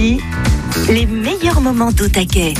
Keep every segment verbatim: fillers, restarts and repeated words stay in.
Les meilleurs moments d'Au Taquet.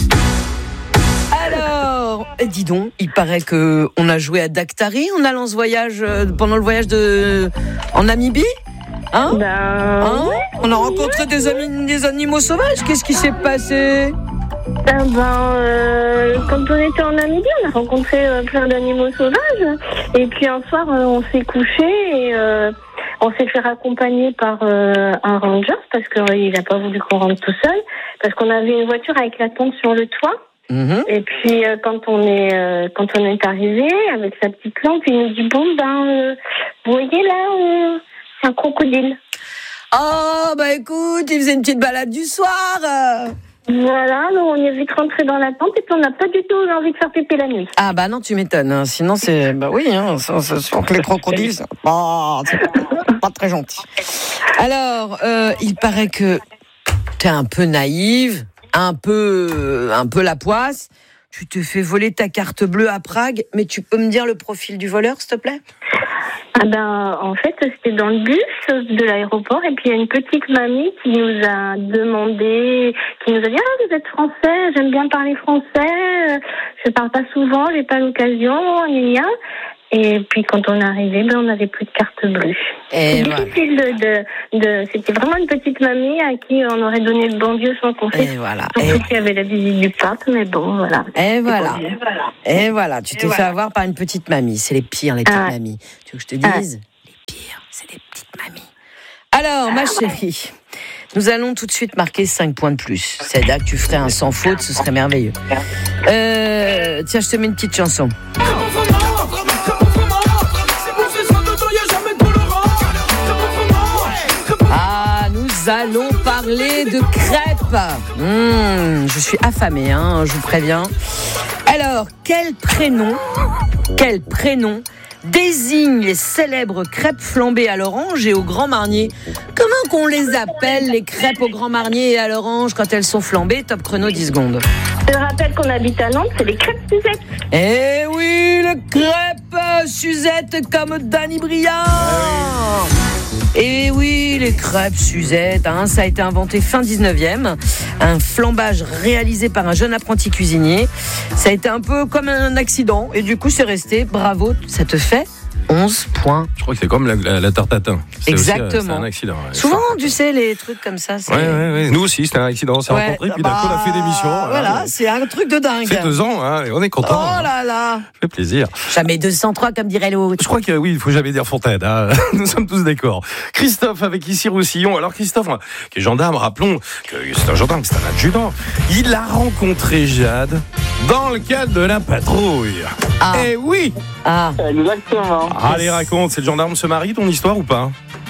Alors, dis donc, il paraît que on a joué à Daktari en allant ce voyage euh, pendant le voyage de en Namibie. Hein, Ben, hein On a rencontré des, amis, des animaux sauvages. Qu'est-ce qui s'est passé? ben, ben euh, quand on était en Namibie, on a rencontré euh, plein d'animaux sauvages. Et puis un soir, euh, on s'est couché et euh, on s'est fait raccompagner par euh, un ranger parce qu'il n'a pas voulu qu'on rentre tout seul. Parce qu'on avait une voiture avec la tente sur le toit. Mmh. Et puis euh, quand on est euh, quand on est arrivé avec sa petite lampe, il nous dit bon ben euh, vous voyez là euh, c'est un crocodile. Oh, bah écoute, il faisait une petite balade du soir. euh. Voilà, donc on est vite rentré dans la tente et puis on n'a pas du tout envie de faire pépé la nuit. Ah bah non, tu m'étonnes. Hein. Sinon c'est bah oui, hein, ça, ça, ça, que les crocodiles, c'est pas, c'est pas, pas très gentil. Alors, euh, il paraît que t'es un peu naïve, un peu, un peu la poisse. Tu te fais voler ta carte bleue à Prague, mais tu peux me dire le profil du voleur, s'il te plaît? Ah ben, en fait, c'était dans le bus de l'aéroport et puis il y a une petite mamie qui nous a demandé, qui nous a dit « Ah, vous êtes français, j'aime bien parler français, je parle pas souvent, j'ai pas l'occasion, gna gna. » Et puis quand on est arrivé, ben, on n'avait plus de carte bleue. Et C'est voilà. difficile de, de, de... C'était vraiment une petite mamie à qui on aurait donné le bon Dieu sans confesser. Et voilà. Surtout Et, qu'il y avait la visite du pape, mais bon, voilà. et voilà. Et voilà. Et voilà, tu t'es fait avoir par une petite mamie. C'est les pires, les petites Ah. mamies. Tu veux que je te dise? Les pires, c'est les petites mamies. Alors, ma chérie, nous allons tout de suite marquer cinq points de plus. C'est-à-dire que tu ferais un sans faute, ce serait merveilleux. Euh, tiens, je te mets une petite chanson. Ah, nous allons parler de crêpes. Mmh, je suis affamée, hein, je vous préviens. Alors, quel prénom, quel prénom désigne les célèbres crêpes flambées à l'orange et au Grand Marnier? Comment qu'on les appelle, les crêpes au Grand Marnier et à l'orange, quand elles sont flambées? Top chrono, dix secondes. Je rappelle qu'on habite à Nantes, c'est les crêpes Suzette. Eh oui, les crêpes Suzette comme Danny Briand. Et oui, les crêpes Suzette, hein, ça a été inventé fin dix-neuvième. Un flambage réalisé par un jeune apprenti cuisinier. Ça a été un peu comme un accident et du coup c'est resté. Bravo, ça te fait onze points. Je crois que c'est comme la, la, la tarte tatin. C'est Exactement. Aussi, euh, c'est un accident. Ouais. Souvent, tu sais, les trucs comme ça. C'est... Ouais, ouais, ouais. Nous aussi, c'était un accident. On s'est Ouais, rencontrés, puis bah, d'un coup, on a fait l'émission. Voilà, Voilà. c'est un truc de dingue. Ça fait deux ans, hein, et on est content. Oh là là. Ça fait plaisir. Jamais deux cent trois, comme dirait l'autre. Je crois que oui, il faut jamais dire Fontaine. Hein. Nous sommes tous d'accord. Christophe avec ici Roussillon. Alors Christophe, qui est gendarme, rappelons que c'est un gendarme, c'est un adjudant. Il a rencontré Jade dans le cadre de la patrouille. Ah. Eh oui. Ah. Exactement. Allez, raconte. C'est le gendarme se marie, ton histoire ou pas?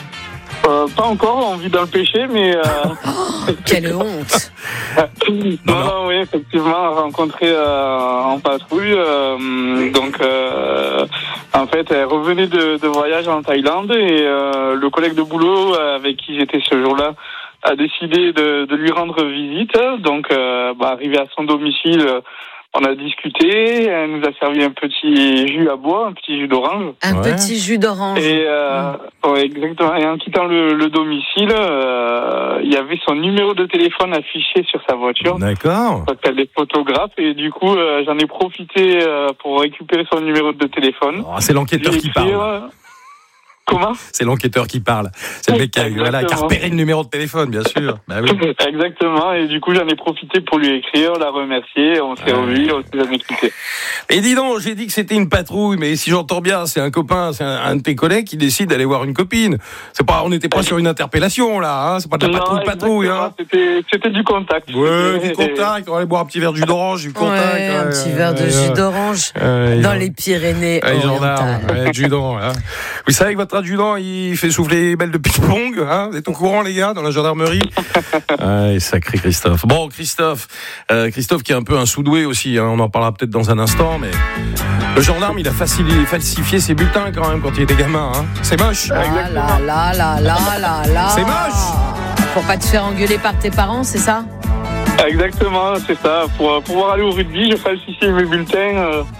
Euh, pas encore, on vit dans le péché, mais... Euh... Oh, quelle honte. non, non, non, oui, effectivement, rencontré euh, en patrouille. Euh, donc, euh, en fait, elle revenait de, de voyage en Thaïlande et euh, le collègue de boulot avec qui j'étais ce jour-là a décidé de, de lui rendre visite. Donc, euh, bah, arrivé à son domicile... On a discuté, elle nous a servi un petit jus à bois, un petit jus d'orange. Un Ouais. petit jus d'orange. Et euh, ouais, exactement. Et en quittant le, le domicile, euh, il y avait son numéro de téléphone affiché sur sa voiture. D'accord. Parce qu'elle est photographe et du coup, euh, j'en ai profité euh, pour récupérer son numéro de téléphone. Oh, c'est l'enquêteur J'ai qui écrit, parle. euh, Comment ? C'est l'enquêteur qui parle. C'est le mec qui a, voilà, qui a repéré le numéro de téléphone, bien sûr. Bah oui. Exactement. Et du coup, j'en ai profité pour lui écrire, la remercier. On s'est Ouais. revus, on s'est jamais quitté. Et dis donc, j'ai dit que c'était une patrouille, mais si j'entends bien, c'est un copain, c'est un, un de tes collègues qui décide d'aller voir une copine. C'est pas, on n'était pas sur une interpellation là, hein. C'est pas de la patrouille, Non, patrouille, hein. C'était, c'était du contact. Ouais, du C'était- contact. On va aller boire un petit verre de jus d'orange, du contact. Ouais, un ouais, petit ouais, verre de ouais, jus ouais. d'orange Ouais, dans ouais. les Pyrénées Ouais, gendarme, orientales. ouais, adjudant, hein. Vous savez que votre adjudant, il fait souffler les belles de ping-pong, hein. Vous êtes au courant, les gars, dans la gendarmerie? Ouais, sacré Christophe. Bon, Christophe, euh, Christophe qui est un peu un sous-doué aussi, hein. On en parlera peut-être dans un instant, mais le gendarme, il a facili- falsifié ses bulletins quand même quand il était gamin, hein. C'est moche. Ah là là là là là là. C'est moche. Pour pas te faire engueuler par tes parents, c'est ça? Exactement, c'est ça. Pour pouvoir aller au rugby, je falsifiais mes bulletins. Euh,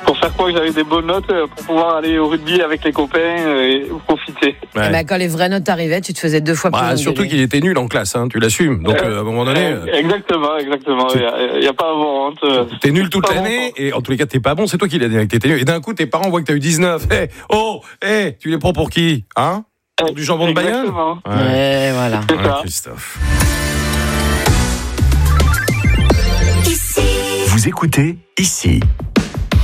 pour faire quoi que j'avais des bonnes notes pour pouvoir aller au rugby avec les copains et profiter. Ouais. Bah, quand les vraies notes arrivaient, tu te faisais deux fois plus bah, long. Surtout qu'il était nul en classe, hein, tu l'assumes. Donc euh, à un moment donné. Euh, exactement, exactement. Il n'y a, a pas à avoir honte. T'es nul toute l'année et en tous les cas t'es pas bon. C'est toi qui l'as dit que t'étais nul. Et d'un coup tes parents voient que t'as eu dix-neuf. Hey, oh, hey, tu les prends pour qui, hein? Pour du jambon de Bayonne. Exactement. Ouais, ouais voilà. C'est Ouais, ça. Christophe. Ici. Vous écoutez ici.